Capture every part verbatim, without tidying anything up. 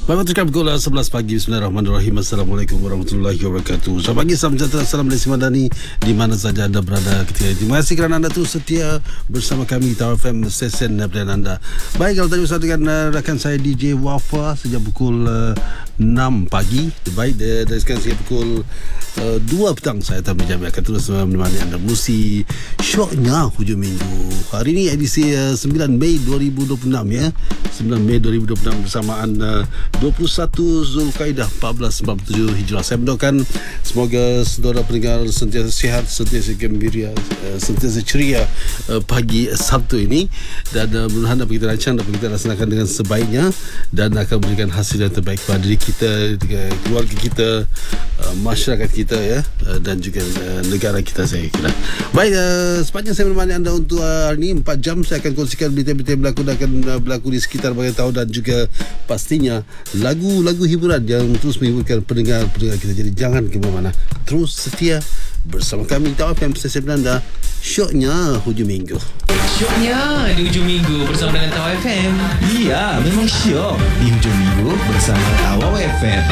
Baik, tekan pukul sebelas pagi. Bismillahirrahmanirrahim. Assalamualaikum warahmatullahi wabarakatuh. Selamat pagi, salam sejahtera, salam Malaysia Madani di mana saja anda berada ketika ini. Terima kasih kerana anda terus setia bersama kami Tower F M, stesen pilihan anda. Baik, kalau tadi bersama dengan uh, rakan saya D J Wafa sejak pukul uh, enam pagi. Baik, dari, dari sekarang sejak pukul uh, dua petang saya Tamir Jami akan terus menemani anda menerusi syoknya hujung minggu. Hari ini edisi uh, sembilan Mei dua ribu dua puluh enam ya. sembilan Mei dua ribu dua puluh enam bersamaan uh, dua puluh satu Zulkaidah empat belas empat puluh tujuh Hijrah. Saya mendoakan semoga saudara pendengar sentiasa sihat, sentiasa gembira, sentiasa ceria pagi Sabtu ini, dan mudah-mudahan apa kita rancang dapat kita laksanakan dengan sebaiknya dan akan memberikan hasil yang terbaik kepada diri kita, keluarga kita, masyarakat kita ya, dan juga negara kita, saya kira. Baik, sepanjang saya menemani anda untuk hari ini empat jam, saya akan kongsikan berita-berita yang berlaku dan akan berlaku di sekitar bagian tahun, dan juga pastinya lagu-lagu hiburan yang terus menghiburkan pendengar-pendengar kita. Jadi jangan ke mana-mana, terus setia bersama kami Tower F M, stesen anda. Syoknya hujung minggu. Syoknya di hujung minggu bersama dengan Tower F M. Iya, memang syok di hujung minggu bersama Tower F M.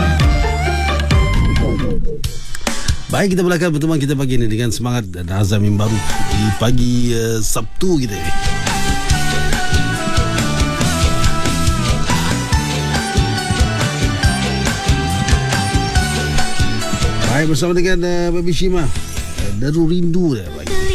Baik, kita mulakan pertemuan kita pagi ini dengan semangat dan azam yang baru di pagi uh, Sabtu kita ini. Baik, bersama dengan uh, Baby Shima, uh, Daru Rindu dah pagi.